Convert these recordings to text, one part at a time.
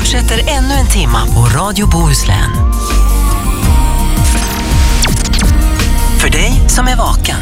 fortsätter ännu en timma på Radio Bohuslän. För dig som är vaken.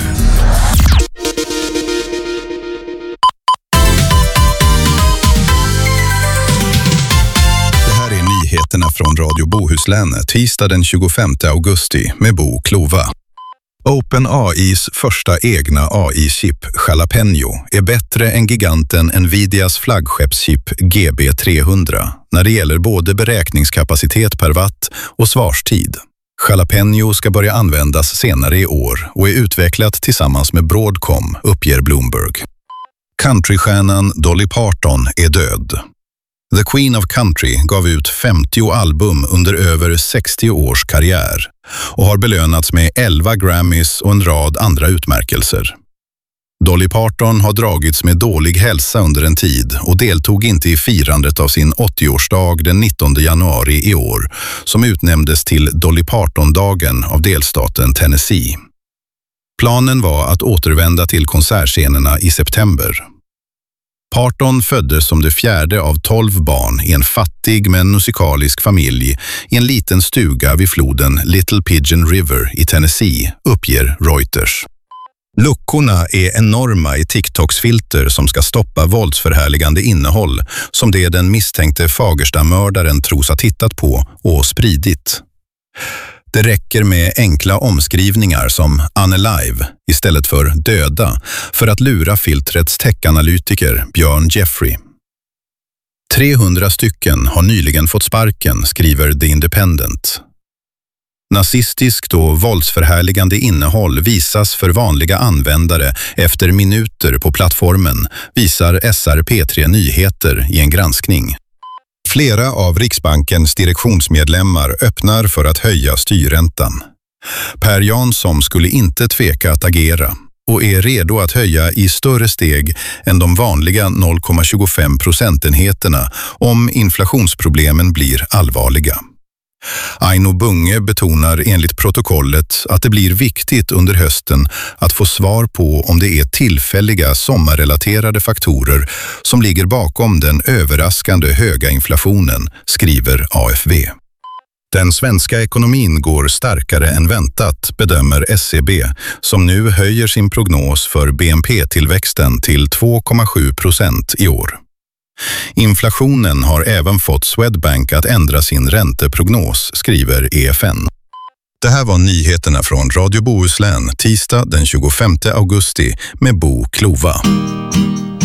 Det här är nyheterna från Radio Bohuslän, tisdag den 25 augusti med Bo Klova. OpenAIs första egna AI-chip, Jalapeno, är bättre än giganten Nvidias flaggskeppschip GB300 när det gäller både beräkningskapacitet per watt och svarstid. Jalapeno ska börja användas senare i år och är utvecklat tillsammans med Broadcom, uppger Bloomberg. Countrystjärnan Dolly Parton är död. The Queen of Country gav ut 50 album under över 60 års karriär och har belönats med 11 Grammys och en rad andra utmärkelser. Dolly Parton har dragits med dålig hälsa under en tid och deltog inte i firandet av sin 80-årsdag den 19 januari i år, som utnämndes till Dolly Parton-dagen av delstaten Tennessee. Planen var att återvända till konsertscenerna i september. Parton föddes som det fjärde av 12 barn i en fattig men musikalisk familj i en liten stuga vid floden Little Pigeon River i Tennessee, uppger Reuters. Luckorna är enorma i TikToks filter som ska stoppa våldsförhärligande innehåll som det den misstänkte Fagersta-mördaren tros ha tittat på och spridit. Det räcker med enkla omskrivningar som unalive istället för döda för att lura filtrets techanalytiker Björn Jeffrey. 300 stycken har nyligen fått sparken, skriver The Independent. Nazistiskt och våldsförhärligande innehåll visas för vanliga användare efter minuter på plattformen, visar SR-P3 Nyheter i en granskning. Flera av Riksbankens direktionsmedlemmar öppnar för att höja styrräntan. Per Jansson skulle inte tveka att agera och är redo att höja i större steg än de vanliga 0,25 procentenheterna om inflationsproblemen blir allvarliga. Aino Bunge betonar enligt protokollet att det blir viktigt under hösten att få svar på om det är tillfälliga sommarrelaterade faktorer som ligger bakom den överraskande höga inflationen, skriver AFV. Den svenska ekonomin går starkare än väntat, bedömer SCB, som nu höjer sin prognos för BNP-tillväxten till 2,7% i år. Inflationen har även fått Swedbank att ändra sin ränteprognos, skriver EFN. Det här var nyheterna från Radio Bohuslän, tisdag den 25 augusti med Bo Klova.